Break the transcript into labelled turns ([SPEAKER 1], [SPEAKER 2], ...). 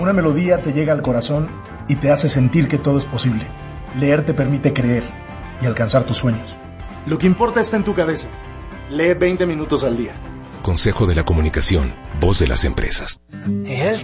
[SPEAKER 1] Una melodía te llega al corazón y te hace sentir que todo es posible. Leer te permite creer y alcanzar tus sueños. Lo que importa está en tu cabeza. Lee 20 minutos al día.
[SPEAKER 2] Consejo de la Comunicación, voz de las empresas.
[SPEAKER 3] El